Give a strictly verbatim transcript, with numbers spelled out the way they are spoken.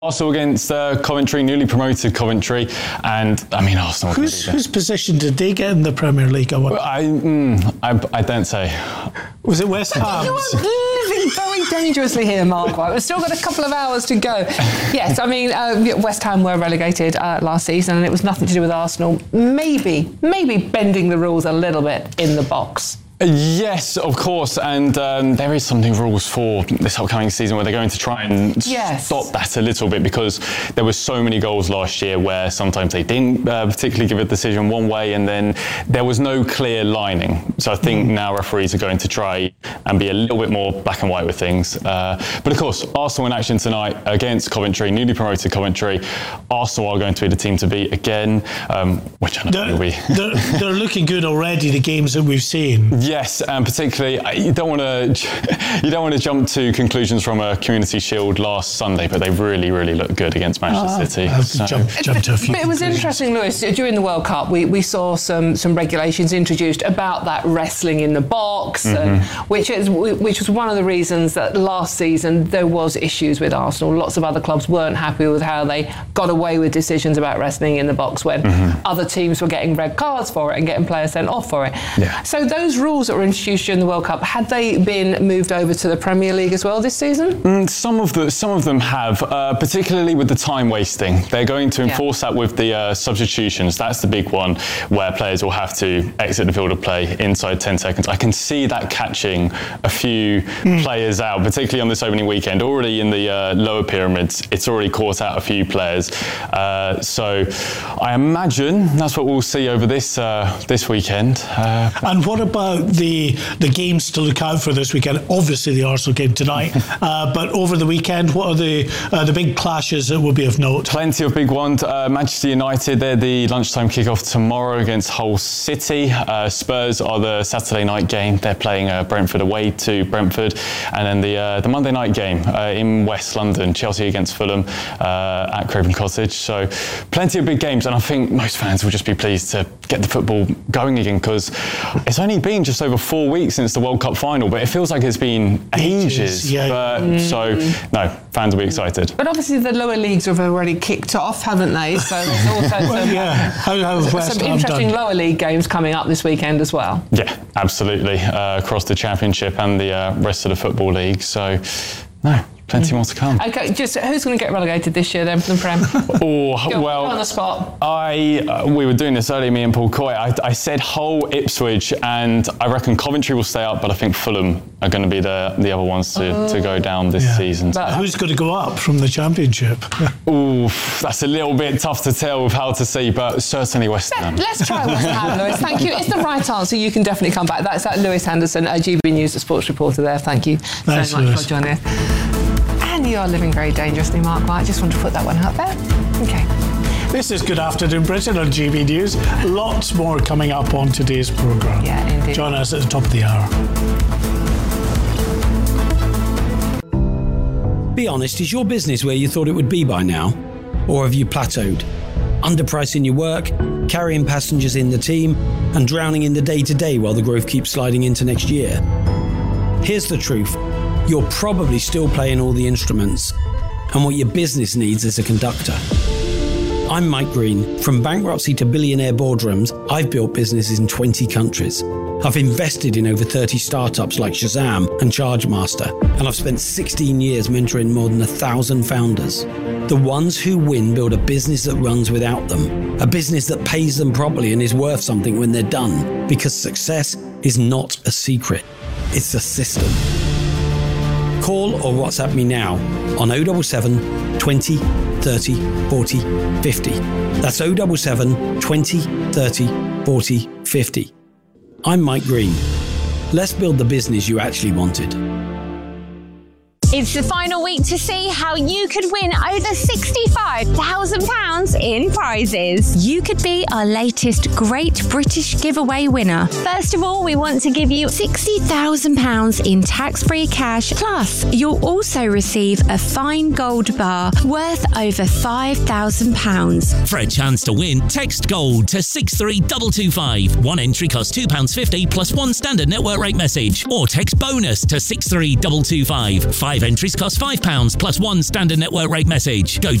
Arsenal against uh, Coventry, newly promoted Coventry, and I mean Arsenal. Whose whose position did they get in the Premier League? I, I, mm, I, I don't say. Was it West Ham? You are living very dangerously here, Mark. Right? We've still got a couple of hours to go. Yes, I mean uh, West Ham were relegated uh, last season, and it was nothing to do with Arsenal. Maybe, maybe bending the rules a little bit in the box. Yes, of course, and um, there is something rules for this upcoming season where they're going to try and yes. stop that a little bit, because there were so many goals last year where sometimes they didn't uh, particularly give a decision one way, and then there was no clear lining. So I think mm. now referees are going to try and be a little bit more black and white with things. Uh, but of course, Arsenal in action tonight against Coventry, newly promoted Coventry. Arsenal are going to be the team to beat again, um, which I know will be. they're, they're looking good already, the games that we've seen. Yes, and particularly you don't want to you don't want to jump to conclusions from a Community Shield last Sunday, but they really, really looked good against Manchester uh, City. I've so. jumped, jumped to a few. But it was interesting, Lewis. During the World Cup, we, we saw some some regulations introduced about that wrestling in the box, mm-hmm. and, which is which was one of the reasons that last season there was issues with Arsenal. Lots of other clubs weren't happy with how they got away with decisions about wrestling in the box when mm-hmm. other teams were getting red cards for it and getting players sent off for it. Yeah. So those rules that were introduced during the World Cup, had they been moved over to the Premier League as well this season? Mm, some of the some of them have, uh, particularly with the time wasting. They're going to enforce yeah. that with the uh, substitutions. That's the big one, where players will have to exit the field of play inside ten seconds. I can see that catching a few mm. players out, particularly on this opening weekend. Already in the uh, lower pyramids, it's already caught out a few players. Uh, so I imagine that's what we'll see over this uh, this weekend. Uh, and what about the the games to look out for this weekend? Obviously the Arsenal game tonight, uh, but over the weekend, what are the uh, the big clashes that will be of note? Plenty of big ones. Uh, Manchester United, they're the lunchtime kickoff tomorrow against Hull City. Uh, Spurs are the Saturday night game. They're playing uh, Brentford away to Brentford, and then the uh, the Monday night game uh, in West London, Chelsea against Fulham uh, at Craven Cottage. So plenty of big games, and I think most fans will just be pleased to get the football going again, because it's only been just over four weeks since the World Cup final, but it feels like it's been ages. ages yeah. but, mm. So, no, fans will be excited. But obviously the lower leagues have already kicked off, haven't they? So there's also well, some, yeah. how, how some interesting done? lower league games coming up this weekend as well. Yeah, absolutely. Uh, across the Championship and the uh, rest of the Football League. So, no. Plenty more to come. Okay, just who's going to get relegated this year then from the Prem? oh, go, well, go on the spot. I uh, we were doing this earlier, me and Paul Coy. I, I said Hull, Ipswich, and I reckon Coventry will stay up, but I think Fulham are going to be the the other ones to, oh. to go down this yeah. season. But who's going to go up from the Championship? Ooh, that's a little bit tough to tell with how to see, but certainly West Ham. Let's try West Ham, Lewis. Thank you. It's the right answer. You can definitely come back. That's at Lewis Henderson, a G B News, the sports reporter there. Thank you Thanks, so much Lewis. for joining us. And you are living very dangerously, Mark White. I just want to put that one out there. Okay. This is Good Afternoon Britain on G B News. Lots more coming up on today's programme. Yeah, indeed. Join us at the top of the hour. Be honest, is your business where you thought it would be by now? Or have you plateaued? Underpricing your work, carrying passengers in the team, and drowning in the day-to-day while the growth keeps sliding into next year? Here's the truth. You're probably still playing all the instruments, and what your business needs is a conductor. I'm Mike Green. From bankruptcy to billionaire boardrooms, I've built businesses in twenty countries. I've invested in over thirty startups like Shazam and Chargemaster, and I've spent sixteen years mentoring more than a thousand founders. The ones who win build a business that runs without them, a business that pays them properly and is worth something when they're done, because success is not a secret, it's a system. Call or WhatsApp me now on oh seven seven, twenty, thirty, forty, fifty. That's oh seven seven, twenty, thirty, forty, fifty. I'm Mike Green. Let's build the business you actually wanted. It's the final week to see how you could win over sixty-five thousand pounds in prizes. You could be our latest Great British Giveaway winner. First of all, we want to give you sixty thousand pounds in tax-free cash. Plus, you'll also receive a fine gold bar worth over five thousand pounds. For a chance to win, text GOLD to six three two two five. One entry costs two pounds fifty plus one standard network rate message. Or text BONUS to six three two two five. Five Entries cost five pounds plus one standard network rate message. Go